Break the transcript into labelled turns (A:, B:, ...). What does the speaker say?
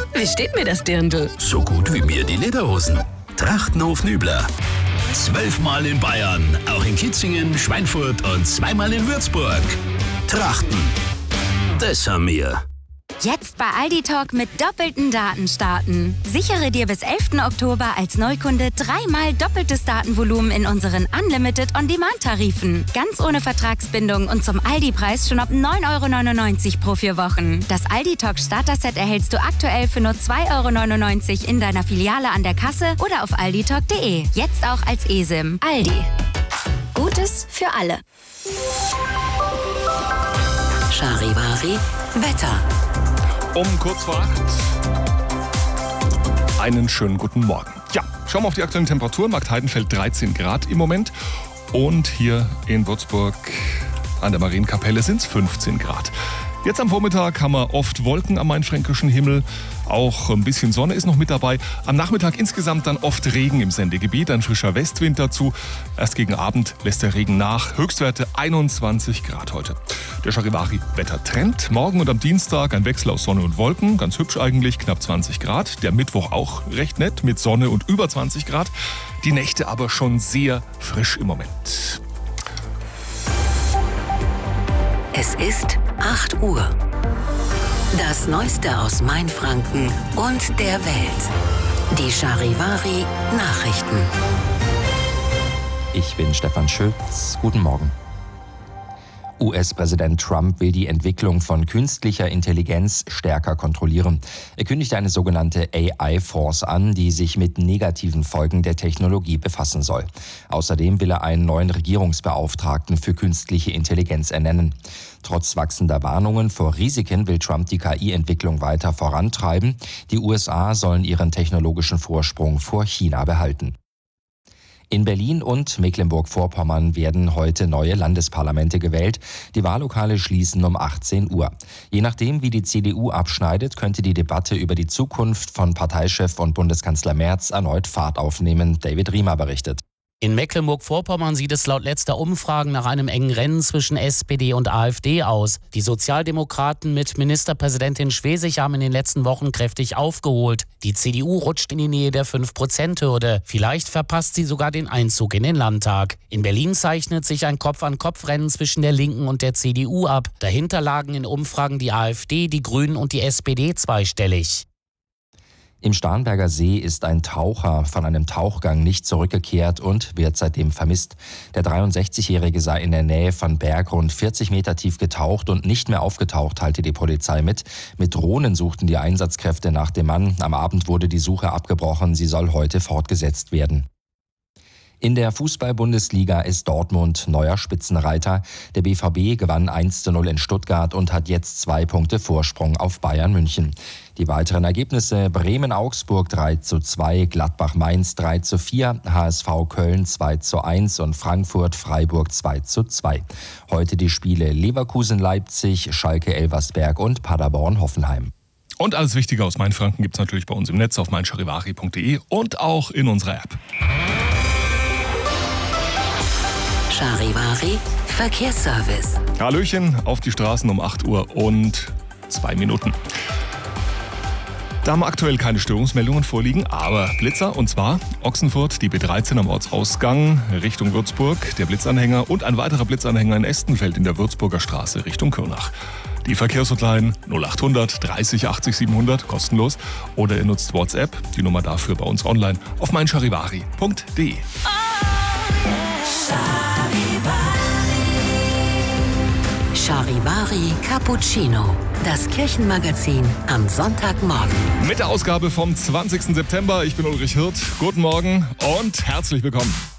A: wie steht mir das Dirndl?
B: So gut wie mir die Lederhosen. Trachtenhof Nübler. 12-mal in Bayern, auch in Kitzingen, Schweinfurt und 2-mal in Würzburg. Trachten, das haben wir.
C: Jetzt bei Aldi Talk mit doppelten Daten starten. Sichere dir bis 11. Oktober als Neukunde 3-mal doppeltes Datenvolumen in unseren Unlimited On-Demand-Tarifen. Ganz ohne Vertragsbindung und zum Aldi-Preis schon ab 9,99 € pro 4 Wochen. Das Aldi Talk Starter-Set erhältst du aktuell für nur 2,99 € in deiner Filiale an der Kasse oder auf alditalk.de. Jetzt auch als eSIM. Aldi. Gutes für alle.
D: Charivari Wetter.
E: Um kurz vor 8. Einen schönen guten Morgen. Ja, schauen wir auf die aktuellen Temperaturen. Markt Heidenfeld 13 Grad im Moment. Und hier in Würzburg an der Marienkapelle sind es 15 Grad. Jetzt am Vormittag haben wir oft Wolken am mainfränkischen Himmel. Auch ein bisschen Sonne ist noch mit dabei. Am Nachmittag insgesamt dann oft Regen im Sendegebiet. Ein frischer Westwind dazu. Erst gegen Abend lässt der Regen nach. Höchstwerte 21 Grad heute. Der Charivari-Wettertrend. Morgen und am Dienstag ein Wechsel aus Sonne und Wolken. Ganz hübsch eigentlich, knapp 20 Grad. Der Mittwoch auch recht nett mit Sonne und über 20 Grad. Die Nächte aber schon sehr frisch im Moment.
D: Es ist 8 Uhr. Das Neueste aus Mainfranken und der Welt. Die Charivari Nachrichten.
F: Ich bin Stefan Schütz. Guten Morgen. US-Präsident Trump will die Entwicklung von künstlicher Intelligenz stärker kontrollieren. Er kündigte eine sogenannte AI-Force an, die sich mit negativen Folgen der Technologie befassen soll. Außerdem will er einen neuen Regierungsbeauftragten für künstliche Intelligenz ernennen. Trotz wachsender Warnungen vor Risiken will Trump die KI-Entwicklung weiter vorantreiben. Die USA sollen ihren technologischen Vorsprung vor China behalten. In Berlin und Mecklenburg-Vorpommern werden heute neue Landesparlamente gewählt. Die Wahllokale schließen um 18 Uhr. Je nachdem, wie die CDU abschneidet, könnte die Debatte über die Zukunft von Parteichef und Bundeskanzler Merz erneut Fahrt aufnehmen. David Riemer berichtet.
G: In Mecklenburg-Vorpommern sieht es laut letzter Umfragen nach einem engen Rennen zwischen SPD und AfD aus. Die Sozialdemokraten mit Ministerpräsidentin Schwesig haben in den letzten Wochen kräftig aufgeholt. Die CDU rutscht in die Nähe der 5%-Hürde. Vielleicht verpasst sie sogar den Einzug in den Landtag. In Berlin zeichnet sich ein Kopf-an-Kopf-Rennen zwischen der Linken und der CDU ab. Dahinter lagen in Umfragen die AfD, die Grünen und die SPD zweistellig.
F: Im Starnberger See ist ein Taucher von einem Tauchgang nicht zurückgekehrt und wird seitdem vermisst. Der 63-Jährige sei in der Nähe von Berg rund 40 Meter tief getaucht und nicht mehr aufgetaucht, teilte die Polizei mit. Mit Drohnen suchten die Einsatzkräfte nach dem Mann. Am Abend wurde die Suche abgebrochen. Sie soll heute fortgesetzt werden. In der Fußball-Bundesliga ist Dortmund neuer Spitzenreiter. Der BVB gewann 1:0 in Stuttgart und hat jetzt 2 Punkte Vorsprung auf Bayern München. Die weiteren Ergebnisse: Bremen-Augsburg 3:2, Gladbach-Mainz 3:4, HSV Köln 2:1 und Frankfurt-Freiburg 2:2. Heute die Spiele Leverkusen-Leipzig, Schalke-Elversberg und Paderborn-Hoffenheim.
E: Und alles Wichtige aus Mainfranken gibt's natürlich bei uns im Netz auf meincharivari.de und auch in unserer App.
D: Charivari Verkehrsservice.
E: Hallöchen, auf die Straßen um 8 Uhr und 2 Minuten. Da haben aktuell keine Störungsmeldungen vorliegen, aber Blitzer, und zwar Ochsenfurt, die B13 am Ortsausgang Richtung Würzburg, der Blitzanhänger und ein weiterer Blitzanhänger in Estenfeld in der Würzburger Straße Richtung Kürnach. Die Verkehrshotline 0800 30 80 700, kostenlos, oder ihr nutzt WhatsApp, die Nummer dafür bei uns online auf meincharivari.de.
D: Charivari Cappuccino, das Kirchenmagazin am Sonntagmorgen.
E: Mit der Ausgabe vom 20. September. Ich bin Ulrich Hirt. Guten Morgen und herzlich willkommen.